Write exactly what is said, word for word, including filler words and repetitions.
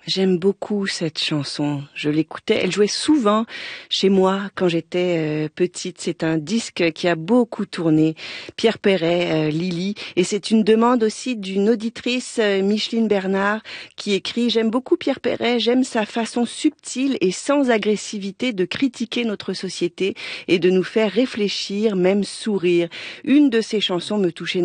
J'aime beaucoup cette chanson. Je l'écoutais, elle jouait souvent chez moi quand j'étais euh, petite. C'est un disque qui a beaucoup tourné. Pierre Perret, euh, Lily. Et c'est une demande aussi d'une auditrice, euh, Micheline Bernard, qui écrit « J'aime beaucoup Pierre Perret, j'aime sa façon subtile et sans agressivité de critiquer notre société et de nous faire réfléchir, même sourire. Une de ses chansons me touchait